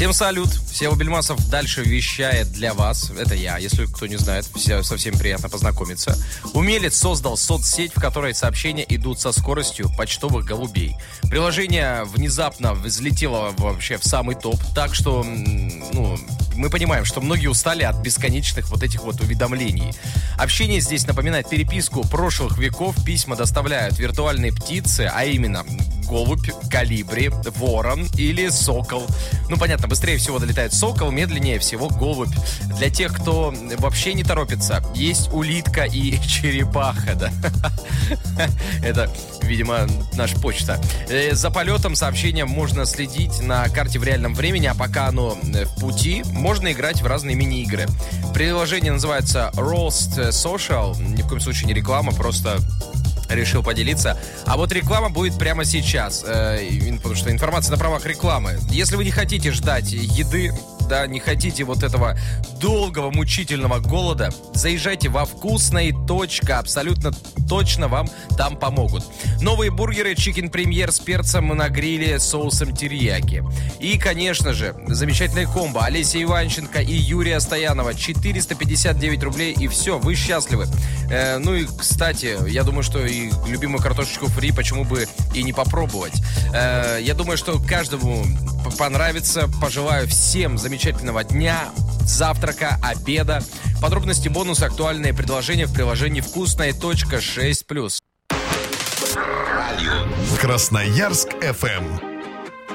Всем салют, Сева Бельмасов дальше вещает для вас. Это я, если кто не знает, совсем приятно познакомиться. Умелец создал соцсеть, в которой сообщения идут со скоростью почтовых голубей. Приложение внезапно взлетело вообще в самый топ, так что, мы понимаем, что многие устали от бесконечных вот этих вот уведомлений. Общение здесь напоминает переписку прошлых веков. Письма доставляют виртуальные птицы, а именно голубь, колибри, ворон или сокол. Понятно, быстрее всего долетает сокол, медленнее всего голубь. Для тех, кто вообще не торопится, есть улитка и черепаха, да. Это, видимо, наша почта. За полетом сообщения можно следить на карте в реальном времени, а пока оно в пути, можно играть в разные мини-игры. Приложение называется Roast Social. Ни в коем случае не реклама, просто решил поделиться. А вот реклама будет прямо сейчас, потому что информация на правах рекламы. Если вы не хотите ждать еды, да, не хотите вот этого долгого, мучительного голода, заезжайте во «Вкусная точка». Абсолютно точно вам там помогут. Новые бургеры Chicken Premier с перцем на гриле, соусом терияки. И, конечно же, замечательная комбо Олеся Иванченко и Юрия Стоянова. 459 рублей, и все, вы счастливы. И, кстати, я думаю, что и любимую картошечку фри почему бы и не попробовать. Я думаю, что каждому понравится. Пожелаю всем замечательного дня, завтрака, обеда. Подробности, бонусы, актуальные предложения в приложении «Вкусная точка» 6+. Красноярск FM.